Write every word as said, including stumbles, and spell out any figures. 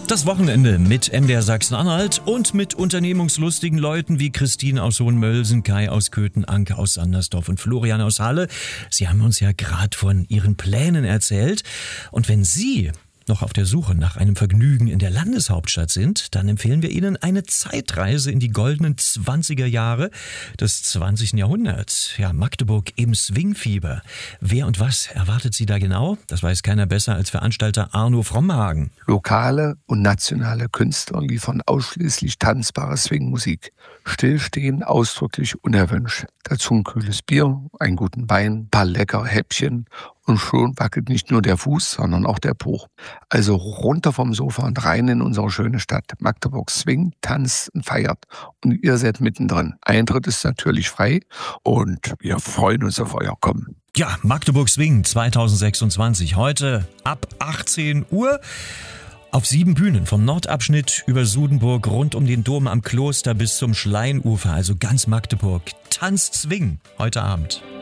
Das Wochenende mit M D R Sachsen-Anhalt und mit unternehmungslustigen Leuten wie Christine aus Hohenmölsen, Kai aus Köthen, Anke aus Sandersdorf und Florian aus Halle. Sie haben uns ja gerade von Ihren Plänen erzählt. Und wenn Sie noch auf der Suche nach einem Vergnügen in der Landeshauptstadt sind, dann empfehlen wir Ihnen eine Zeitreise in die goldenen zwanziger Jahre des zwanzigsten Jahrhunderts. Ja, Magdeburg im Swingfieber. Wer und was erwartet Sie da genau? Das weiß keiner besser als Veranstalter Arno Frommhagen. Lokale und nationale Künstler liefern ausschließlich tanzbare Swingmusik. Stillstehen ausdrücklich unerwünscht. Dazu ein kühles Bier, einen guten Wein, paar leckere Häppchen und schon wackelt nicht nur der Fuß, sondern auch der Po. Also runter vom Sofa und rein in unsere schöne Stadt. Magdeburg swingt, tanzt und feiert. Und ihr seid mittendrin. Eintritt ist natürlich frei und wir freuen uns auf euer Kommen. Ja, Magdeburg Swing zwanzig sechsundzwanzig. Heute ab achtzehn Uhr. Auf sieben Bühnen, vom Nordabschnitt über Sudenburg, rund um den Dom am Kloster bis zum Schleinufer, also ganz Magdeburg. Tanzt Swing heute Abend.